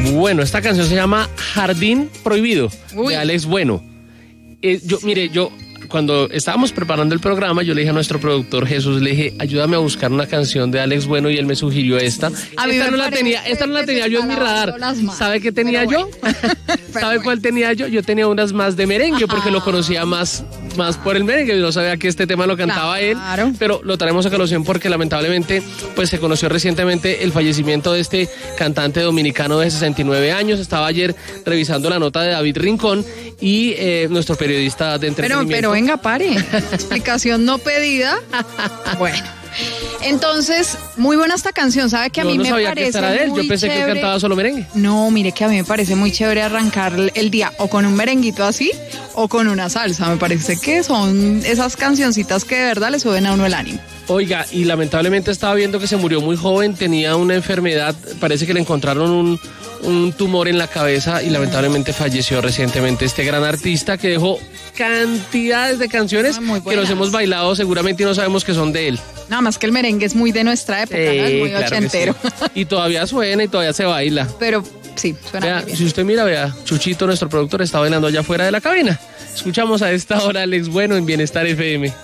Bueno, esta canción se llama Jardín Prohibido, de Alex Bueno. Yo cuando estábamos preparando el programa, yo le dije a nuestro productor Jesús, le dije, ayúdame a buscar una canción de Alex Bueno, y él me sugirió esta. Esta no la tenía yo en mi radar. ¿Sabe qué tenía yo? ¿Sabe cuál tenía yo? Yo tenía unas más de merengue, porque lo conocía más por el merengue. Yo no sabía que este tema lo cantaba él, pero lo traemos a colación porque lamentablemente pues se conoció recientemente el fallecimiento de este cantante dominicano de 69 años. Estaba ayer revisando la nota de David Rincón y nuestro periodista de entretenimiento. Pero venga, pare. Explicación no pedida. Bueno. Entonces, muy buena esta canción, ¿sabe? Que a mí me parece muy chévere. Yo pensé que él cantaba solo merengue. No, mire que a mí me parece muy chévere arrancar el día o con un merenguito así o con una salsa. Me parece que son esas cancioncitas que de verdad le suben a uno el ánimo. Oiga, y lamentablemente estaba viendo que se murió muy joven, tenía una enfermedad, parece que le encontraron un tumor en la cabeza y lamentablemente falleció recientemente este gran artista que dejó cantidades de canciones que nos hemos bailado seguramente y no sabemos que son de él. Nada más que el merengue es muy de nuestra época, ¿no? Es muy ochentero. Sí. Y todavía suena y todavía se baila. Pero sí, suena vea, muy bien. Si usted mira, vea, Chuchito, nuestro productor, está bailando allá afuera de la cabina. Escuchamos a esta hora Alex Bueno en Bienestar FM.